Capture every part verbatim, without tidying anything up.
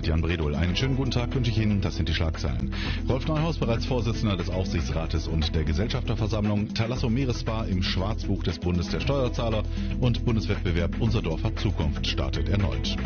mit Jan Bredol. Einen schönen guten Tag wünsche ich Ihnen. Das sind die Schlagzeilen. Rolf Neuhaus, bereits Vorsitzender des Aufsichtsrates und der Gesellschafterversammlung. Thalasso Meeresspa im Schwarzbuch des Bundes der Steuerzahler. Und Bundeswettbewerb Unser Dorf hat Zukunft startet erneut.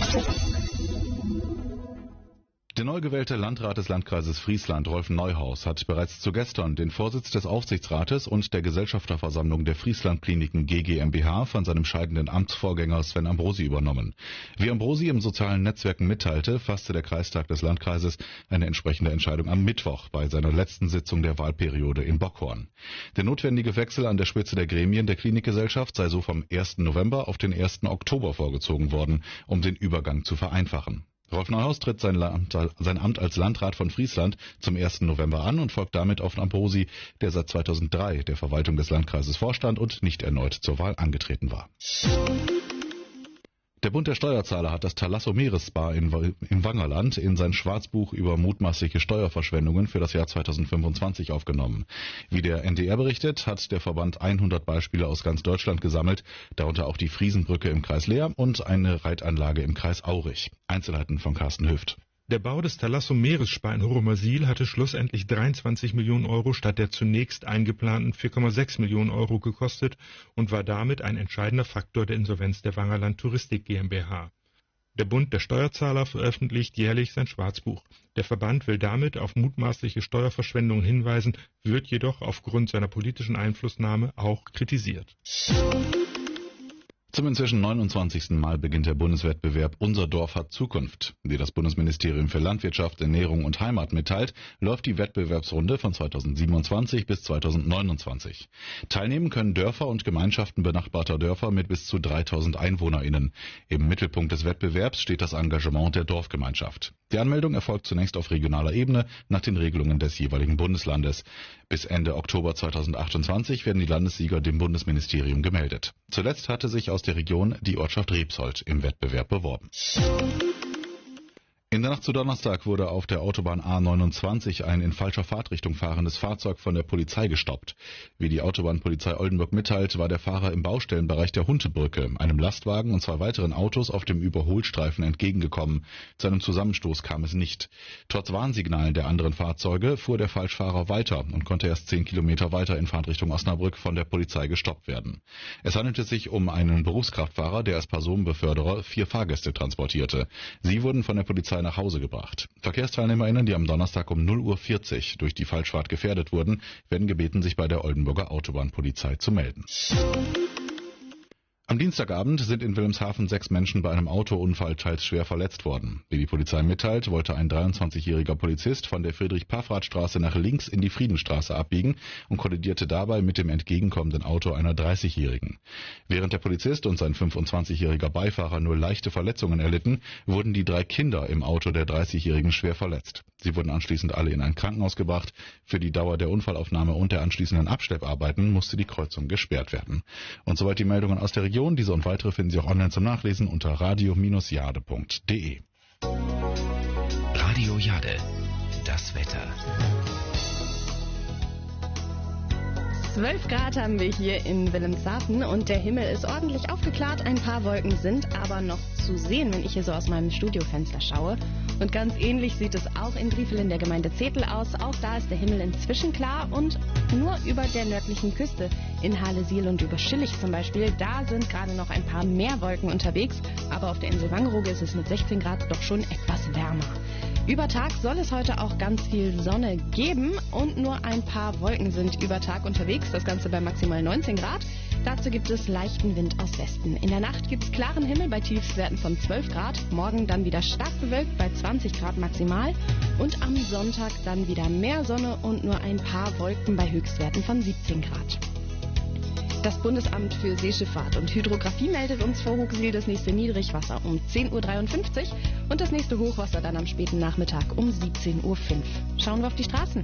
Der neu gewählte Landrat des Landkreises Friesland, Rolf Neuhaus, hat bereits zu gestern den Vorsitz des Aufsichtsrates und der Gesellschafterversammlung der Friesland Kliniken G G m b H von seinem scheidenden Amtsvorgänger Sven Ambrosi übernommen. Wie Ambrosi im sozialen Netzwerken mitteilte, fasste der Kreistag des Landkreises eine entsprechende Entscheidung am Mittwoch bei seiner letzten Sitzung der Wahlperiode in Bockhorn. Der notwendige Wechsel an der Spitze der Gremien der Klinikgesellschaft sei so vom ersten November auf den ersten Oktober vorgezogen worden, um den Übergang zu vereinfachen. Rolf Neuhaus tritt sein, Land, sein Amt als Landrat von Friesland zum ersten November an und folgt damit auf Ambrosi, der seit zweitausenddrei der Verwaltung des Landkreises vorstand und nicht erneut zur Wahl angetreten war. Der Bund der Steuerzahler hat das Thalasso Meeresspa im Wangerland in sein Schwarzbuch über mutmaßliche Steuerverschwendungen für das Jahr zweitausendfünfundzwanzig aufgenommen. Wie der N D R berichtet, hat der Verband hundert Beispiele aus ganz Deutschland gesammelt, darunter auch die Friesenbrücke im Kreis Leer und eine Reitanlage im Kreis Aurich. Einzelheiten von Carsten Hüft. Der Bau des Thalasso Meeresspa in Horomersiel hatte schlussendlich dreiundzwanzig Millionen Euro statt der zunächst eingeplanten vier Komma sechs Millionen Euro gekostet und war damit ein entscheidender Faktor der Insolvenz der Wangerland Touristik GmbH. Der Bund der Steuerzahler veröffentlicht jährlich sein Schwarzbuch. Der Verband will damit auf mutmaßliche Steuerverschwendungen hinweisen, wird jedoch aufgrund seiner politischen Einflussnahme auch kritisiert. Zum inzwischen neunundzwanzigsten Mal beginnt der Bundeswettbewerb Unser Dorf hat Zukunft. Wie das Bundesministerium für Landwirtschaft, Ernährung und Heimat mitteilt, läuft die Wettbewerbsrunde von zweitausendsiebenundzwanzig bis zweitausendneunundzwanzig. Teilnehmen können Dörfer und Gemeinschaften benachbarter Dörfer mit bis zu dreitausend EinwohnerInnen. Im Mittelpunkt des Wettbewerbs steht das Engagement der Dorfgemeinschaft. Die Anmeldung erfolgt zunächst auf regionaler Ebene nach den Regelungen des jeweiligen Bundeslandes. Bis Ende Oktober zweitausendachtundzwanzig werden die Landessieger dem Bundesministerium gemeldet. Zuletzt hatte sich aus der Region die Ortschaft Rebsold im Wettbewerb beworben. In der Nacht zu Donnerstag wurde auf der Autobahn A neunundzwanzig ein in falscher Fahrtrichtung fahrendes Fahrzeug von der Polizei gestoppt. Wie die Autobahnpolizei Oldenburg mitteilt, war der Fahrer im Baustellenbereich der Huntebrücke einem Lastwagen und zwei weiteren Autos auf dem Überholstreifen entgegengekommen. Zu einem Zusammenstoß kam es nicht. Trotz Warnsignalen der anderen Fahrzeuge fuhr der Falschfahrer weiter und konnte erst zehn Kilometer weiter in Fahrtrichtung Osnabrück von der Polizei gestoppt werden. Es handelte sich um einen Berufskraftfahrer, der als Personenbeförderer vier Fahrgäste transportierte. Sie wurden von der Polizei nach Hause gebracht. VerkehrsteilnehmerInnen, die am Donnerstag um null Uhr vierzig durch die Falschfahrt gefährdet wurden, werden gebeten, sich bei der Oldenburger Autobahnpolizei zu melden. Am Dienstagabend sind in Wilhelmshaven sechs Menschen bei einem Autounfall teils schwer verletzt worden. Wie die Polizei mitteilt, wollte ein dreiundzwanzigjähriger Polizist von der Friedrich-Paffrath-Straße nach links in die Friedenstraße abbiegen und kollidierte dabei mit dem entgegenkommenden Auto einer dreißigjährigen. Während der Polizist und sein fünfundzwanzigjähriger Beifahrer nur leichte Verletzungen erlitten, wurden die drei Kinder im Auto der dreißigjährigen schwer verletzt. Sie wurden anschließend alle in ein Krankenhaus gebracht. Für die Dauer der Unfallaufnahme und der anschließenden Abschlepparbeiten musste die Kreuzung gesperrt werden. Und soweit die Meldungen aus der Region. Diese und weitere finden Sie auch online zum Nachlesen unter radio Bindestrich jade punkt de. Radio Jade, das Wetter. zwölf Grad haben wir hier in Wilhelmshaven und der Himmel ist ordentlich aufgeklärt. Ein paar Wolken sind aber noch zu sehen, wenn ich hier so aus meinem Studiofenster schaue. Und ganz ähnlich sieht es auch in Driefel in der Gemeinde Zetel aus. Auch da ist der Himmel inzwischen klar und nur über der nördlichen Küste in Halesiel und über Schillig zum Beispiel, da sind gerade noch ein paar mehr Wolken unterwegs. Aber auf der Insel Wangerooge ist es mit sechzehn Grad doch schon etwas wärmer. Über Tag soll es heute auch ganz viel Sonne geben und nur ein paar Wolken sind über Tag unterwegs. Das Ganze bei maximal neunzehn Grad. Dazu gibt es leichten Wind aus Westen. In der Nacht gibt es klaren Himmel bei Tiefstwerten von zwölf Grad. Morgen dann wieder stark bewölkt bei zwanzig Grad maximal. Und am Sonntag dann wieder mehr Sonne und nur ein paar Wolken bei Höchstwerten von siebzehn Grad. Das Bundesamt für Seeschifffahrt und Hydrographie meldet uns vor Hooksiel das nächste Niedrigwasser um zehn Uhr dreiundfünfzig und das nächste Hochwasser dann am späten Nachmittag um siebzehn Uhr fünf. Schauen wir auf die Straßen.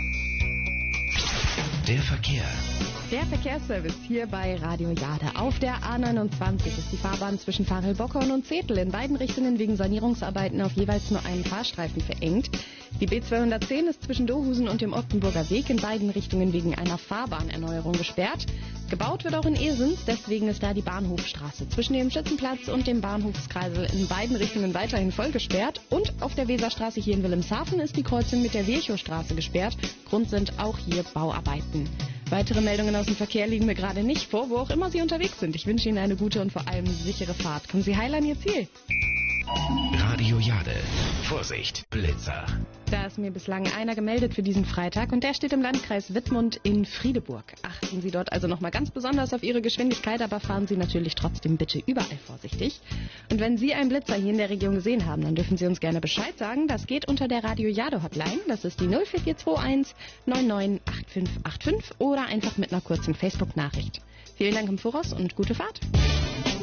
Der Verkehr. Der Verkehrsservice hier bei Radio Jade. Auf der A neunundzwanzig ist die Fahrbahn zwischen Farel-Bockhorn und Zetel in beiden Richtungen wegen Sanierungsarbeiten auf jeweils nur einen Fahrstreifen verengt. Die B zweihundertzehn ist zwischen Dohusen und dem Ottenburger Weg in beiden Richtungen wegen einer Fahrbahnerneuerung gesperrt. Gebaut wird auch in Esens, deswegen ist da die Bahnhofstraße zwischen dem Schützenplatz und dem Bahnhofskreisel in beiden Richtungen weiterhin voll gesperrt. Und auf der Weserstraße hier in Wilhelmshaven ist die Kreuzung mit der Virchowstraße gesperrt. Grund sind auch hier Bauarbeiten. Weitere Meldungen aus dem Verkehr liegen mir gerade nicht vor, wo auch immer Sie unterwegs sind. Ich wünsche Ihnen eine gute und vor allem sichere Fahrt. Kommen Sie heil an Ihr Ziel. Radio Jade. Vorsicht, Blitzer. Da ist mir bislang einer gemeldet für diesen Freitag und der steht im Landkreis Wittmund in Friedeburg. Achten Sie dort also nochmal ganz besonders auf Ihre Geschwindigkeit, aber fahren Sie natürlich trotzdem bitte überall vorsichtig. Und wenn Sie einen Blitzer hier in der Region gesehen haben, dann dürfen Sie uns gerne Bescheid sagen. Das geht unter der Radio Jade Hotline. Das ist die null vier vier zwei eins neun neun acht fünf acht fünf oder einfach mit einer kurzen Facebook-Nachricht. Vielen Dank im Voraus und gute Fahrt.